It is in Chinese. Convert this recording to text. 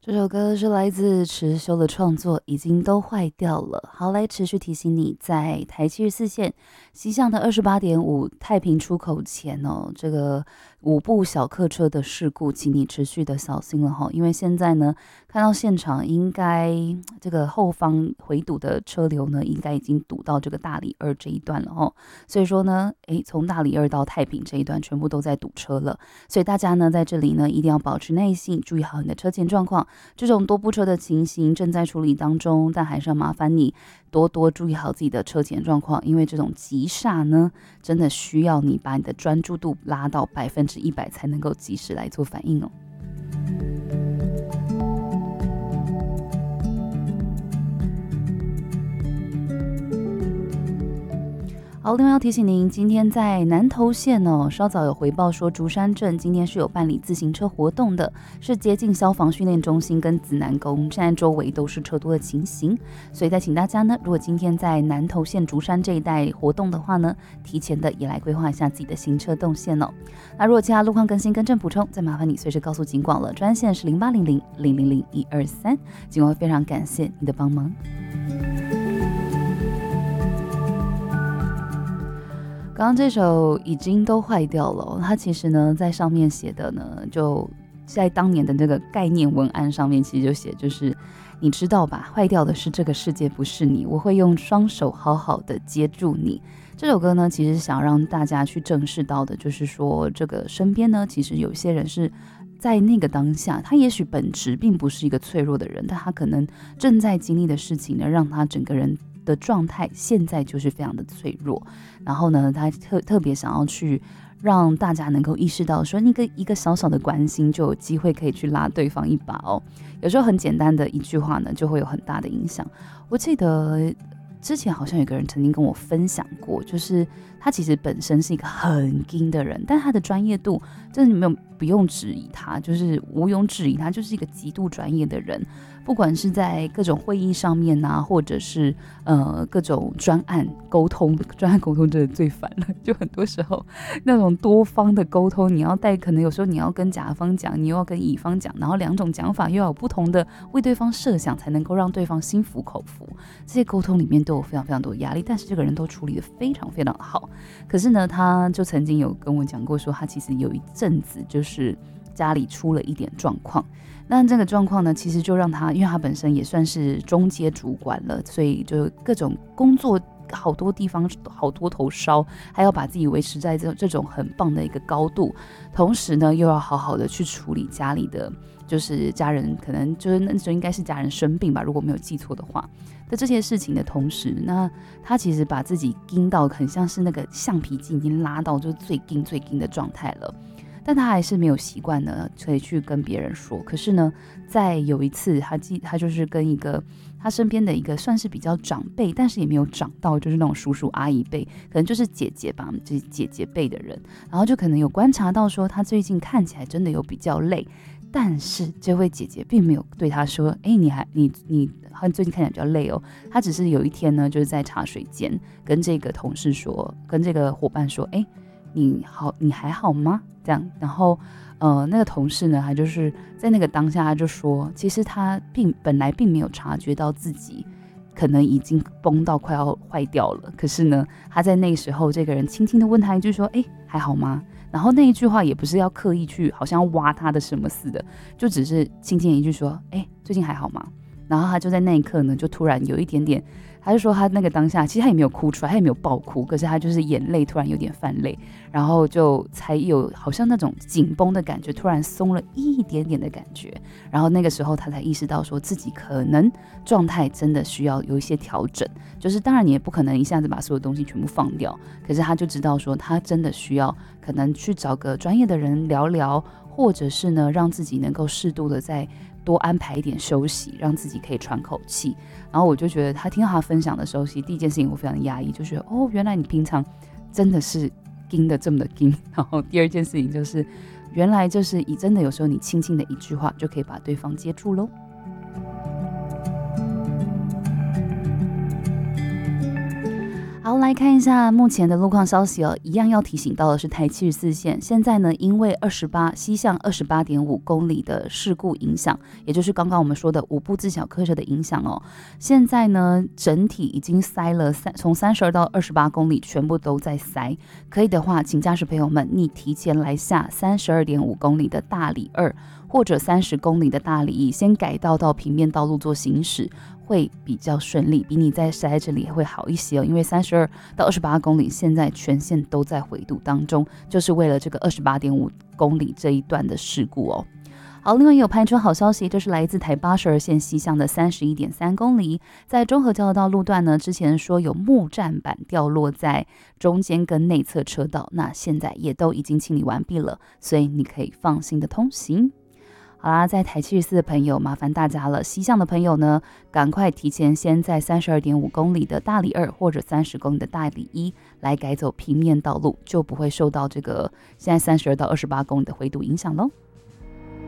这首歌是来自池修的创作，已经都坏掉了。好，来持续提醒你，在台74线西向的28.5太平出口前哦，这个5部小客车的事故，请你持续的小心了哈。因为现在呢，看到现场应该这个后方回堵的车流呢，应该已经堵到这个大理2这一段了哈。所以说呢，从大理2到太平这一段全部都在堵车了。所以大家呢，在这里呢，一定要保持耐性，注意好你的车前状况。这种多部车的情形正在处理当中，但还是要麻烦你多多注意好自己的车前状况，因为这种急刹呢，真的需要你把你的专注度拉到100%才能够及时来做反应哦。好，另外要提醒您，今天在南投县哦，稍早有回报说，竹山镇今天是有办理自行车活动的，是接近消防训练中心跟紫南宫，现在周围都是车多的情形，所以再请大家呢，如果今天在南投县竹山这一带活动的话呢，提前的也来规划一下自己的行车动线哦。那如果其他路况更新更正补充，再麻烦你随时告诉警广了，专线是0800000123，警广会非常感谢你的帮忙。刚刚这首已经都坏掉了，它其实呢在上面写的呢，就在当年的这个概念文案上面，其实就写就是你知道吧，坏掉的是这个世界，不是你，我会用双手好好的接住你。这首歌呢，其实想让大家去正视到的，就是说这个身边呢，其实有些人是在那个当下，他也许本质并不是一个脆弱的人，但他可能正在经历的事情呢，让他整个人的状态现在就是非常的脆弱。然后呢，他特别想要去让大家能够意识到说，一个小小的关心就有机会可以去拉对方一把哦。有时候很简单的一句话呢，就会有很大的影响。我记得之前好像有个人曾经跟我分享过，就是他其实本身是一个很硬的人，但他的专业度真的不用质疑他，就是毋庸置疑，他就是一个极度专业的人。不管是在各种会议上面啊，或者是各种专案沟通真的最烦了。就很多时候那种多方的沟通，你要可能有时候你要跟甲方讲，你又要跟乙方讲，然后两种讲法又要有不同的为对方设想，才能够让对方心服口服。这些沟通里面都有非常非常多压力，但是这个人都处理得非常非常好。可是呢，他就曾经有跟我讲过说，他其实有一阵子就是家里出了一点状况。那这个状况呢，其实就让他，因为他本身也算是中阶主管了，所以就各种工作好多地方好多头烧，还要把自己维持在这种很棒的一个高度，同时呢又要好好的去处理家里的，就是家人可能就是那时候应该是家人生病吧，如果没有记错的话的这些事情的同时，那他其实把自己盯到很像是那个橡皮筋已经拉到就是最盯的状态了。但他还是没有习惯呢，可以去跟别人说。可是呢，在有一次，他就是跟一个他身边的一个算是比较长辈，但是也没有长到就是那种叔叔阿姨辈，可能就是姐姐吧，就是姐姐辈的人。然后就可能有观察到说，他最近看起来真的有比较累。但是这位姐姐并没有对他说：“你最近看起来比较累哦。”他只是有一天呢，就是在茶水间跟这个同事说，跟这个伙伴说：“你还好吗？”这样，然后那个同事呢，他就是在那个当下，他就说，其实他本来并没有察觉到自己可能已经崩到快要坏掉了。可是呢，他在那时候，这个人轻轻的问他一句说：“还好吗？”然后那一句话也不是要刻意去，好像要挖他的什么似的，就只是轻轻的一句说：“最近还好吗？”然后他就在那一刻呢，就突然有一点点。他就说他那个当下，其实他也没有哭出来，他也没有爆哭，可是他就是眼泪突然有点泛泪，然后就才有好像那种紧绷的感觉，突然松了一点点的感觉。然后那个时候他才意识到说自己可能状态真的需要有一些调整，就是当然你也不可能一下子把所有东西全部放掉，可是他就知道说他真的需要可能去找个专业的人聊聊，或者是呢让自己能够适度的再多安排一点休息，让自己可以喘口气。然后我就觉得他听到他分享的时候，其实第一件事情我非常压抑，就觉得原来你平常真的是盯的这么的盯。然后第二件事情就是，原来就是真的有时候你轻轻的一句话就可以把对方接住喽。好， 好，来看一下目前的路况消息哦。一样要提醒到的是台74线，现在呢因为西向28.5公里的事故影响，也就是刚刚我们说的5部自小客车的影响哦。现在呢整体已经塞了从32到28公里全部都在塞。可以的话，请驾驶朋友们，你提前来下32.5公里的大里2或者30公里的大里1，先改道到平面道路做行驶。会比较顺利，比你在塞在这里会好一些哦。因为32到28公里现在全线都在回堵当中，就是为了这个28.5公里这一段的事故哦。好，另外也有拍出好消息，就是来自台82线西向的31.3公里，在中和交流道路段呢，之前说有木栈板掉落在中间跟内侧车道，那现在也都已经清理完毕了，所以你可以放心的通行。好啦，在台74的朋友麻烦大家了，西向的朋友呢，赶快提前先在32.5公里的大里2或者30公里的大里1来改走平面道路，就不会受到这个现在32到28公里的回堵影响咯。